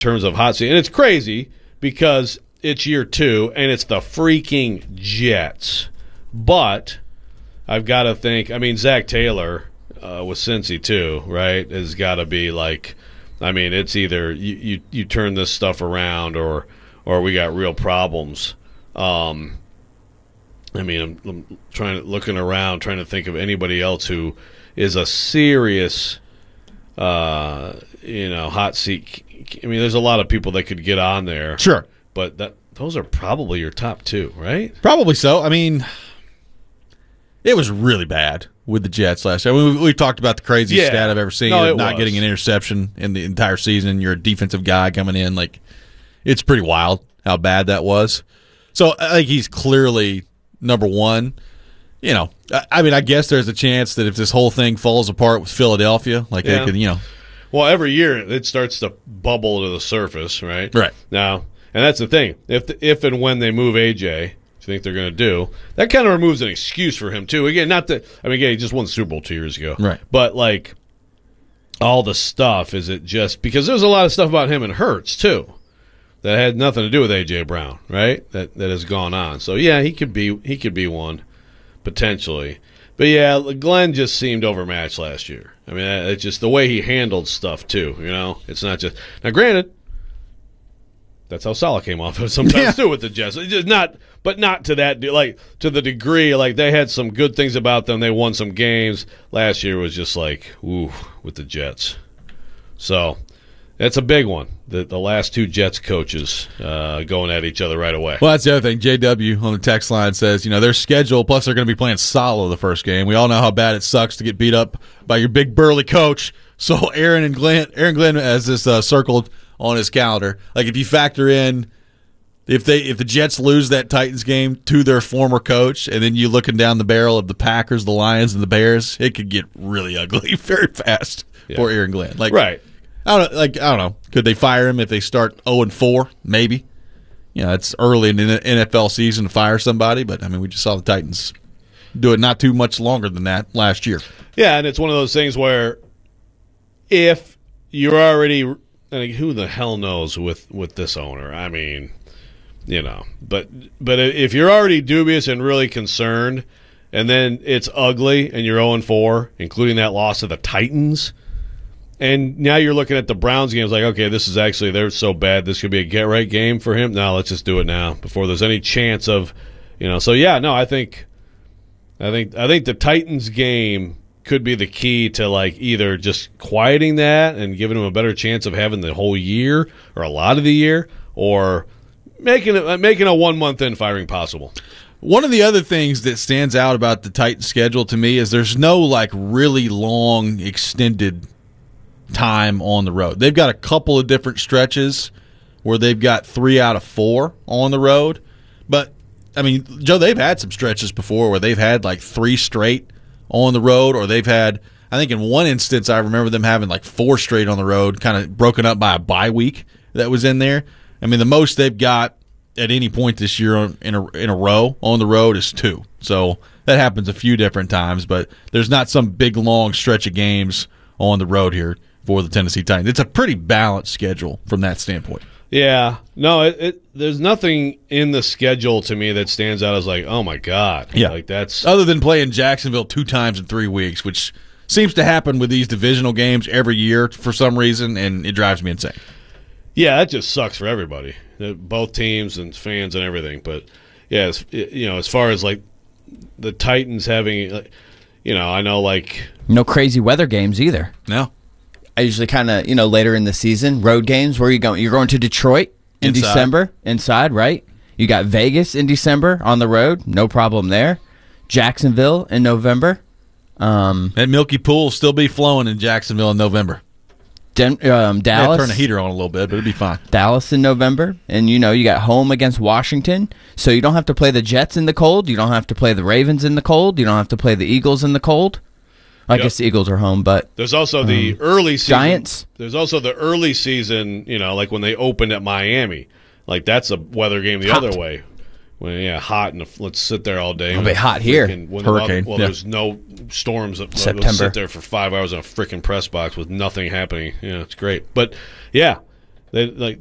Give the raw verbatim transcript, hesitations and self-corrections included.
terms of hot seat. And it's crazy because it's year two and it's the freaking Jets. But I've got to think, I mean, Zach Taylor uh, with Cincy too, right, has got to be like, I mean, it's either you, you, you turn this stuff around or or we got real problems. Um, I mean, I'm, I'm trying to looking around, trying to think of anybody else who is a serious, uh, you know, hot seat. I mean, there's a lot of people that could get on there. Sure. But that those are probably your top two, right? Probably so. I mean, it was really bad with the Jets last year. We, we've talked about the craziest Yeah. stat I've ever seen, No, of not was. getting an interception in the entire season. You're a defensive guy coming in. Like, it's pretty wild how bad that was. So I think he's clearly number one. You know, I, I mean, I guess there's a chance that if this whole thing falls apart with Philadelphia, like Yeah. they could, you know. Well, every year it starts to bubble to the surface, right? Right. Now, and that's the thing. If the, if and when they move A J, which I think they're going to do, that kind of removes an excuse for him too. Again, not that I mean, again, he just won the Super Bowl two years ago, Right. But like all the stuff, is it just because there's a lot of stuff about him and Hurts too that had nothing to do with A J Brown, right? That that has gone on. So yeah, he could be he could be one potentially. But yeah, Glenn just seemed overmatched last year. I mean, it's just the way he handled stuff too. You know, it's not just now. Granted, that's how Salah came off of sometimes Yeah. too with the Jets. It's just not, but not to that de- like to the degree. Like they had some good things about them. They won some games. Last year was just like ooh with the Jets. So that's a big one. The the last two Jets coaches uh, going at each other right away. Well, that's the other thing. J W on the text line says, you know, their schedule, plus they're going to be playing Salah the first game. We all know how bad it sucks to get beat up by your big burly coach. So Aaron and Glenn, Aaron Glenn has this uh, circled on his calendar. Like if you factor in, if they if the Jets lose that Titans game to their former coach, and then you looking down the barrel of the Packers, the Lions, and the Bears, it could get really ugly very fast Yeah. for Aaron Glenn. Like, Right. I don't like. I don't know. Could they fire him if they start zero and four? Maybe. You know, it's early in the N F L season to fire somebody, but I mean, we just saw the Titans do it not too much longer than that last year. Yeah, and it's one of those things where if you're already, I mean, who the hell knows with, with this owner? I mean, you know, but but if you're already dubious and really concerned, and then it's ugly and you're zero and four, including that loss to the Titans, and now you're looking at the Browns games like, okay, this is actually, they're so bad, this could be a get-right game for him. No, let's just do it now before there's any chance of, you know. So, yeah, no, I think I think I think the Titans game could be the key to like either just quieting that and giving them a better chance of having the whole year or a lot of the year, or making it making a one month in firing possible. One of the other things that stands out about the Titans schedule to me is there's no like really long extended time on the road. They've got a couple of different stretches where they've got three out of four on the road, but I mean, Joe, they've had some stretches before where they've had like three straight on the road, or they've had, I think in one instance I remember them having like four straight on the road, kind of broken up by a bye week that was in there. I mean, the most they've got at any point this year on, in a in a row on the road is two. So that happens a few different times, but there's not some big long stretch of games on the road here for the Tennessee Titans. It's a pretty balanced schedule from that standpoint. Yeah, no, it, it there's nothing in the schedule to me that stands out as like, oh my god, Yeah. like that's Other than playing Jacksonville two times in three weeks, which seems to happen with these divisional games every year for some reason, and it drives me insane. yeah, that just sucks for everybody, uh, both teams and fans and everything. But yeah, it's, you know, as far as like the Titans having, like, you know, I know like No crazy weather games either. No. I usually kind of, you know, later in the season, road games. Where are you going? You're going to Detroit in Inside. December, inside, right? You got Vegas in December on the road, no problem there. Jacksonville in November. Um, That Milky Pool will still be flowing in Jacksonville in November. Den- um, Yeah, Dallas. turn the heater on a little bit, but it'll be fine. Dallas in November, and you know you got home against Washington, so you don't have to play the Jets in the cold. You don't have to play the Ravens in the cold. You don't have to play the Eagles in the cold. I Yep. guess the Eagles are home, but there's also the early season, Giants. There's also the early season, you know, like when they opened at Miami, like that's a weather game the Hot. other way. When yeah, hot and let's sit there all day. It'll be hot here. Freaking- When Hurricane, Well, yeah. there's no storms. That, Let's September. sit there for five hours in a freaking press box with nothing happening. Yeah, it's great. But yeah, They like